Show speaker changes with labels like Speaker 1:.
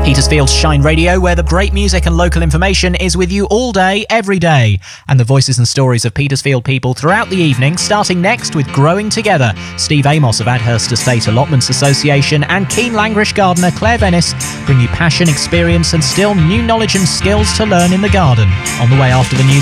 Speaker 1: Petersfield's Shine Radio, where the great music and local information is with you all day, every day. And the voices and stories of Petersfield people throughout the evening, starting next with Growing Together. Steve Amos of Adhurst Estate Allotments Association and keen Langrish gardener Claire Venice bring you passion, experience and still new knowledge and skills to learn in the garden. On the way after the news.